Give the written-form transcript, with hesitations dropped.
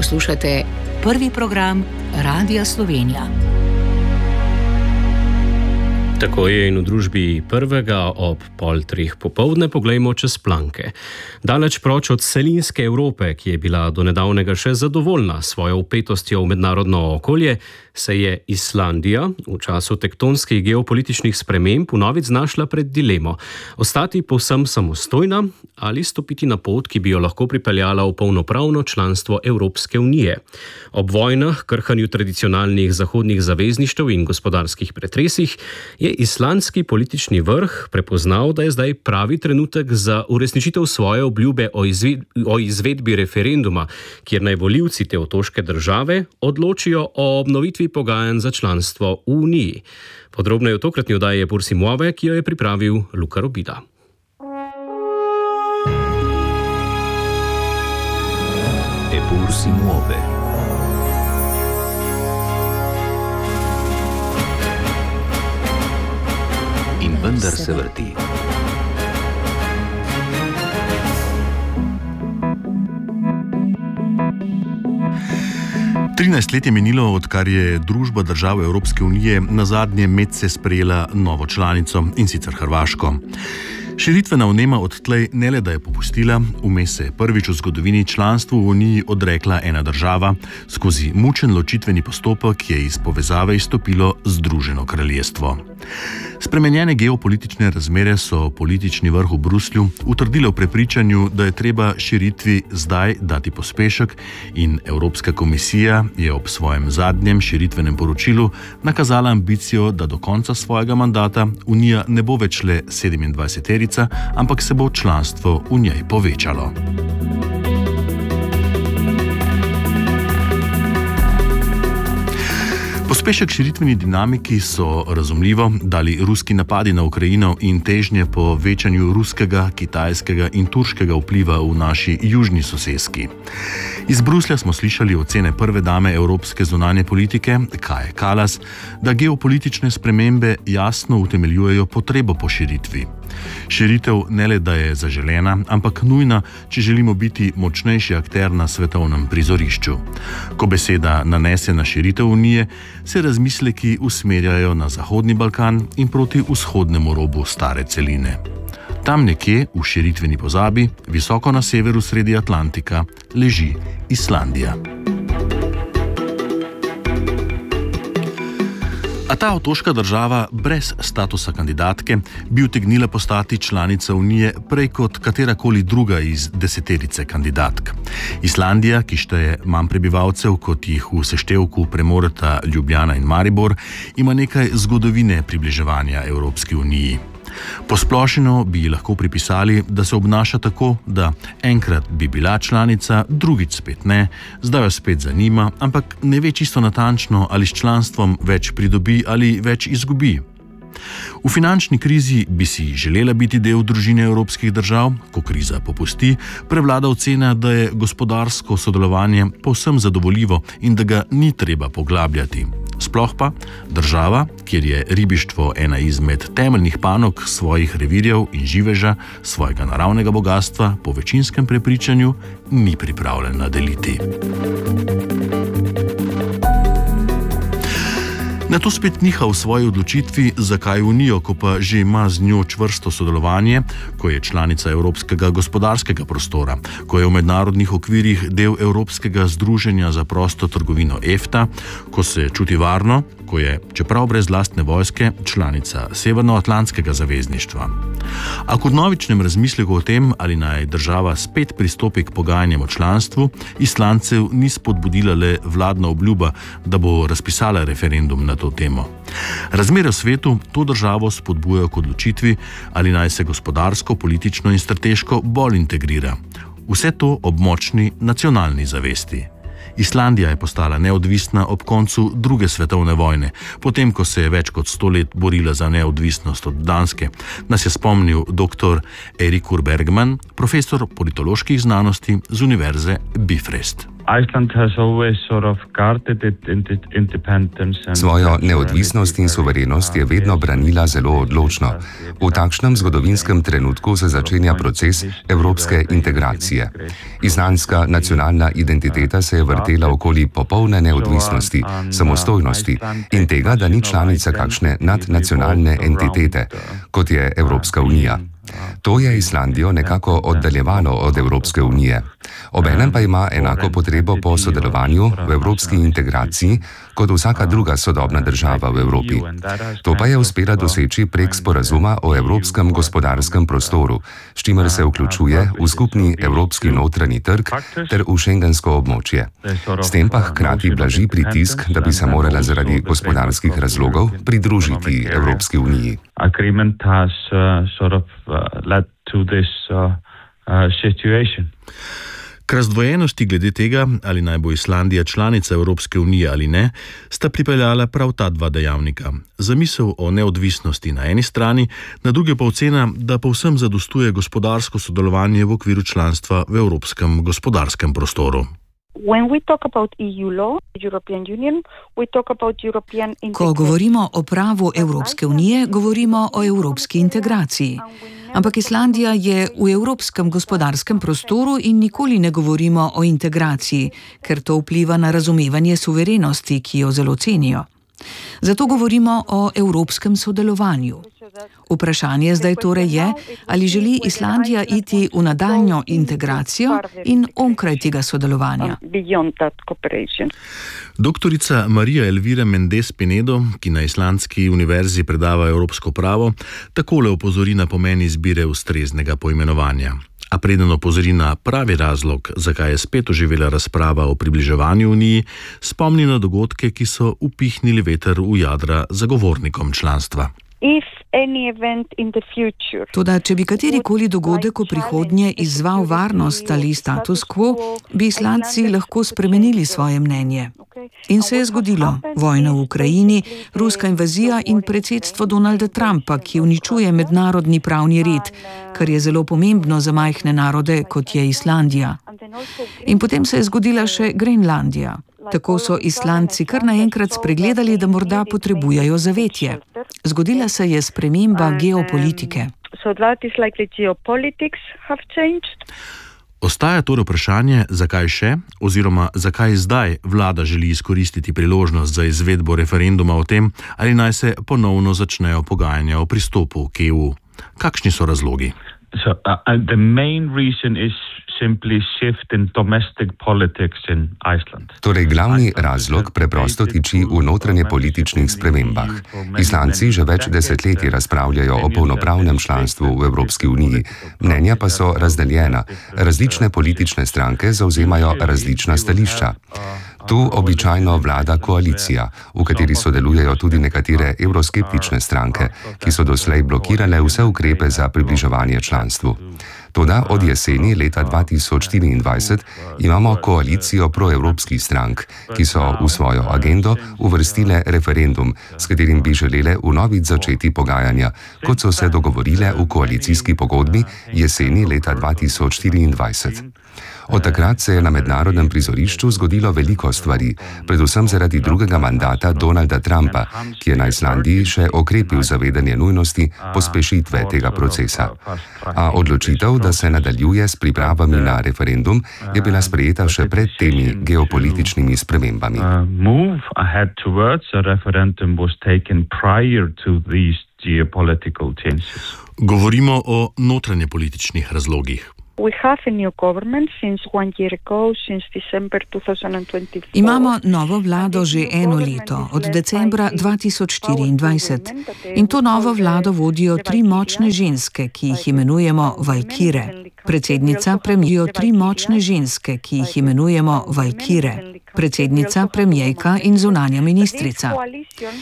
Poslušate prvi program Radia Slovenija. Tako je in v družbi prvega ob 2:30 popoldne poglejmo čez planke. Daleč proč od celinske Evrope, ki je bila do nedavnega še zadovoljna s svojo vpetostjo v mednarodno okolje, se je Islandija v času tektonskih geopolitičnih sprememb vnovič znašla pred dilemo: ostati povsem samostojna ali stopiti na pot, ki bi jo lahko pripeljala v polnopravno članstvo Evropske unije. Ob vojnah, krhanju tradicionalnih zahodnih zavezništev in gospodarskih pretresih je islandski politični vrh prepoznal, da je zdaj pravi trenutek za uresničitev svoje obljube o izvedbi referenduma, kjer naj volivci te otoške države odločijo o obnovitvi pogajanj za članstvo v Uniji. Podrobneje v tokratni oddaji Eppur si muove, ki jo je pripravil Luka Robida. Eppur si muove. In vendar se vrti. Let je minilo, odkar je družba držav Evropske unije nazadnje medse sprejela novo članico, in sicer Hrvaško. Širitvena vnema odtlej ne le da je popustila, vmes se je prvič v zgodovini članstvu v Uniji odrekla ena država, skozi mučen ločitveni postopek je iz povezave izstopilo Združeno kraljestvo. Spremenjene geopolitične razmere so politični vrh v Bruslju utrdile v prepričanju, da je treba širitvi zdaj dati pospešek, in Evropska komisija je ob svojem zadnjem širitvenem poročilu nakazala ambicijo, da do konca svojega mandata Unija ne bo več le 27-terica, ampak se bo članstvo v njej povečalo. Pospešek širitveni dinamiki so razumljivo dali ruski napadi na Ukrajino in težnje po večanju ruskega, kitajskega in turškega vpliva v naši južni soseski. Iz Bruslja smo slišali ocene prve dame evropske zunanje politike, Kaje Kallas, da geopolitične spremembe jasno utemeljujejo potrebo po širitvi. Širitev ne le da je zaželena, ampak nujna, če želimo biti močnejši akter na svetovnem prizorišču. Ko beseda nanese na širitev Unije, se razmisleki usmerjajo na Zahodni Balkan in proti vzhodnemu robu stare celine. Tam nekje v širitveni pozabi, visoko na severu sredi Atlantika, leži Islandija. A ta otoška država brez statusa kandidatke bi utegnila postati članica Unije prej kot katerakoli druga iz 10-terice kandidatk. Islandija, ki šteje manj prebivalcev, kot jih v seštevku premoreta Ljubljana in Maribor, ima nekaj zgodovine približevanja Evropski uniji. Posplošeno bi lahko pripisali, da se obnaša tako, da enkrat bi bila članica, drugič spet ne, zdaj jo spet zanima, ampak ne ve čisto natančno, ali s članstvom več pridobi ali več izgubi. V finančni krizi bi si želela biti del družine evropskih držav, ko kriza popusti, prevlada ocena, da je gospodarsko sodelovanje povsem zadovoljivo in da ga ni treba poglabljati. Sploh pa država, kjer je ribištvo ena izmed temeljnih panog svojih revirjev in živeža, svojega naravnega bogatstva, po večinskem prepričanju ni pripravljena deliti. Nato spet niha v svoji odločitvi, zakaj Unijo, ko pa že ima z njo čvrsto sodelovanje, ko je članica Evropskega gospodarskega prostora, ko je v mednarodnih okvirih del Evropskega združenja za prosto trgovino EFTA, ko se čuti varno, ko je, čeprav brez lastne vojske, članica Severnoatlantskega zavezništva. A kot novičnem razmisleku o tem, ali naj država spet pristopi k pogajanjem o članstvu, Islandcev ni spodbudila le vladna obljuba, da bo razpisala referendum na to temo. Razmere v svetu to državo spodbujajo k odločitvi, ali naj se gospodarsko, politično in strateško bolj integrira. Vse to ob močni nacionalni zavesti. Islandija je postala neodvisna ob koncu druge svetovne vojne, potem ko se je več kot 100 let borila za neodvisnost od Danske, nas je spomnil dr. Eiríkur Bergman, profesor politoloških znanosti z Univerze Bifröst. Svojo neodvisnost in suverenost je vedno branila zelo odločno. V takšnem zgodovinskem trenutku se začenja proces evropske integracije. Islandska nacionalna identiteta se je vrtela okoli popolne neodvisnosti, samostojnosti in tega, da ni članica kakšne nadnacionalne entitete, kot je Evropska unija. To je Islandijo nekako oddaljevalo od Evropske unije. Obenem pa ima enako potrebo po sodelovanju v evropski integraciji kot vsaka druga sodobna država v Evropi. To pa je uspela doseči prek sporazuma o evropskem gospodarskem prostoru, s čimer se vključuje v skupni evropski notranji trg ter v šengensko območje. S tem pa hkrati blaži pritisk, da bi se morala zaradi gospodarskih razlogov pridružiti Evropski uniji. K razdvojenosti glede tega, ali naj bo Islandija članica Evropske unije ali ne, sta pripeljala prav ta dva dejavnika. Zamisel o neodvisnosti na eni strani, na drugi pa ocena, da povsem zadostuje gospodarsko sodelovanje v okviru članstva v Evropskem gospodarskem prostoru. Ko govorimo o pravu Evropske unije, govorimo o evropski integraciji. Ampak Islandija je v evropskem gospodarskem prostoru in nikoli ne govorimo o integraciji, ker to vpliva na razumevanje suverenosti, ki jo zelo cenijo. Zato govorimo o evropskem sodelovanju. Vprašanje zdaj torej je, ali želi Islandija iti v nadaljnjo integracijo in onkraj tega sodelovanja. Doktorica Marija Elvira Mendes Pinedo, ki na Islandski univerzi predava evropsko pravo, takole opozori na pomen izbire ustreznega poimenovanja. A preden opozori na pravi razlog, zakaj je spet oživela razprava o približevanju Uniji, spomni na dogodke, ki so upihnili veter v jadra zagovornikom članstva. Toda, če bi katerikoli dogodek v prihodnje izzval varnost ali status quo, bi Islandci lahko spremenili svoje mnenje. In se je zgodilo. Vojna v Ukrajini, ruska invazija in predsedstvo Donalda Trumpa, ki uničuje mednarodni pravni red, kar je zelo pomembno za majhne narode, kot je Islandija. In potem se je zgodila še Grenlandija. Tako so Islandci kar naenkrat spregledali, da morda potrebujejo zavetje. Zgodila se je sprememba geopolitike. Ostaja torej vprašanje, zakaj še, oziroma zakaj zdaj vlada želi izkoristiti priložnost za izvedbo referenduma o tem, ali naj se ponovno začnejo pogajanja o pristopu k EU. Kakšni so razlogi? The main reason is simply shift in domestic politics in Iceland. Torej, glavni razlog preprosto tiči v notranje političnih spremembah. Islandci že več desetletij razpravljajo o polnopravnem članstvu v Evropski uniji. Mnenja pa so razdeljena. Različne politične stranke zauzemajo različna stališča. Tu običajno vlada koalicija, v kateri sodelujejo tudi nekatere evroskeptične stranke, ki so doslej blokirale vse ukrepe za približevanje članstvu. Toda od jeseni leta 2024 imamo koalicijo proevropskih strank, ki so v svojo agendo uvrstile referendum, s katerim bi želele vnovič začeti pogajanja, kot so se dogovorile v koalicijski pogodbi jeseni leta 2024. Od takrat se je na mednarodnem prizorišču zgodilo veliko stvari, predvsem zaradi drugega mandata Donalda Trumpa, ki je na Islandiji še okrepil zavedanje nujnosti pospešitve tega procesa. A odločitev, da se nadaljuje s pripravami na referendum, je bila sprejeta še pred temi geopolitičnimi spremembami. Govorimo o notranjepolitičnih razlogih. Imamo novo vlado že eno leto, od decembra 2024. In to novo vlado vodijo tri močne ženske, ki jih imenujemo valkire. Predsednica premijerka in zunanja ministrica.